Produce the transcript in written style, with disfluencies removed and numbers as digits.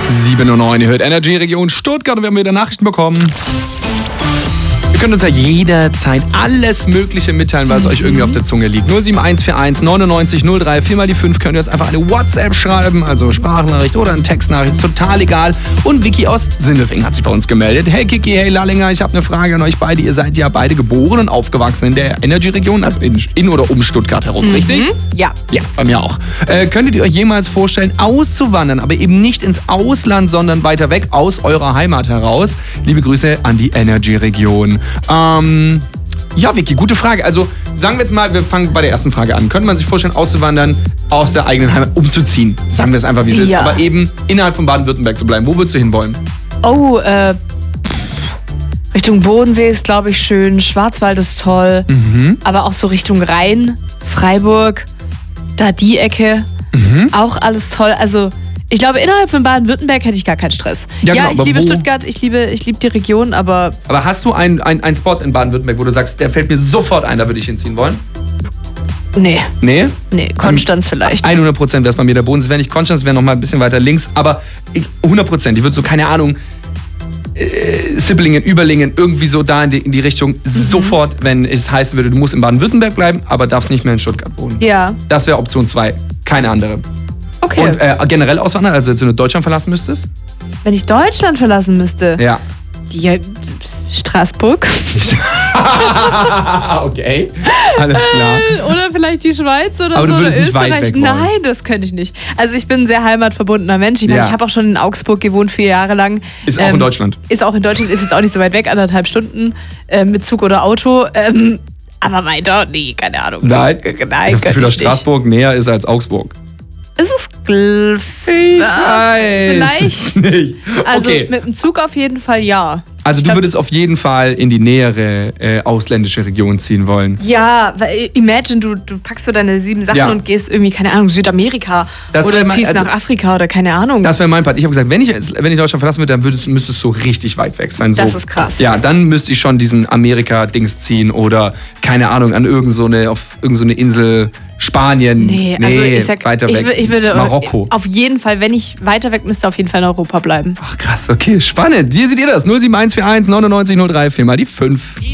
7:09 Ihr hört Energy Region Stuttgart und wir haben wieder Nachrichten bekommen. Ihr könnt uns ja jederzeit alles Mögliche mitteilen, was euch irgendwie auf der Zunge liegt. 07141 99 03 4 mal die 5 könnt ihr uns einfach eine WhatsApp schreiben, also Sprachnachricht oder eine Textnachricht, ist total egal. Und Vicky aus Sindelfingen hat sich bei uns gemeldet. Hey Kiki, hey Lallinger, ich habe eine Frage an euch beide. Ihr seid ja beide geboren und aufgewachsen in der Energy-Region, also in oder um Stuttgart herum, richtig? Ja. Ja, bei mir auch. Könntet ihr euch jemals vorstellen, auszuwandern, aber eben nicht ins Ausland, sondern weiter weg aus eurer Heimat heraus? Liebe Grüße an die Energy-Region. Ja, Vicky, gute Frage. Also sagen wir jetzt mal, wir fangen bei der ersten Frage an. Könnte man sich vorstellen, auszuwandern, aus der eigenen Heimat umzuziehen? Sagen wir es einfach, wie es ist. Aber eben innerhalb von Baden-Württemberg zu bleiben. Wo würdest du hinwollen? Oh, Richtung Bodensee ist, glaube ich, schön. Schwarzwald ist toll. Aber auch so Richtung Rhein, Freiburg, da die Ecke. Auch alles toll. Also ich glaube, innerhalb von Baden-Württemberg hätte ich gar keinen Stress. Ja, Ja, genau, ich liebe aber wo? Stuttgart, ich liebe die Region, aber Aber hast du einen Spot in Baden-Württemberg, wo du sagst, der fällt mir sofort ein, da würde ich hinziehen wollen? nee, Nee? Konstanz vielleicht. 100% wäre es bei mir der Bodensee. Wäre nicht Konstanz, wäre noch mal ein bisschen weiter links. Aber 100%. Ich würde so, keine Ahnung, Sipplingen, Überlingen, irgendwie so da in die Richtung. Sofort, wenn es heißen würde, du musst in Baden-Württemberg bleiben, aber darfst nicht mehr in Stuttgart wohnen. Ja, Das wäre Option 2. Keine andere. okay. Und generell auswandern, also wenn du Deutschland verlassen müsstest? Wenn ich Deutschland verlassen müsste, Ja. ja, Straßburg Okay. Alles klar. oder vielleicht die Schweiz oder Aber so. du würdest oder nicht weit Österreich. weg wollen. Nein, das könnte ich nicht. Also ich bin ein sehr heimatverbundener Mensch. Ich meine, Ja. ich habe auch schon in Augsburg gewohnt, 4 Jahre lang. Ist auch in Deutschland. Ist auch in Deutschland, ist jetzt auch nicht so weit weg, 1,5 Stunden mit Zug oder Auto. Aber weiter, nee, keine Ahnung. Nein. Nein, Ich habe das Gefühl, dass könnte ich nicht. Straßburg näher ist als Augsburg. Ist es Ich weiß. vielleicht. Nicht. Also Okay. mit dem Zug auf jeden Fall ja. Also du würdest auf jeden Fall in die nähere ausländische Region ziehen wollen. Ja, weil imagine, du packst so deine 7 Sachen Ja. und gehst irgendwie, keine Ahnung, Südamerika Das oder wär mein- ziehst also- nach Afrika oder keine Ahnung. Das wäre mein Part. Ich habe gesagt, wenn ich Deutschland verlassen würde, dann müsste es so richtig weit weg sein. So, Das ist krass. Ja, dann müsste ich schon diesen Amerika-Dings ziehen oder, keine Ahnung, auf irgend so eine Insel, Spanien. Nee, also ich sag, weiter weg. ich würde Marokko. auf jeden Fall, wenn ich weiter weg müsste, auf jeden Fall in Europa bleiben. Ach krass, okay, spannend. Wie seht ihr das? 07141 99 03 4 mal die 5.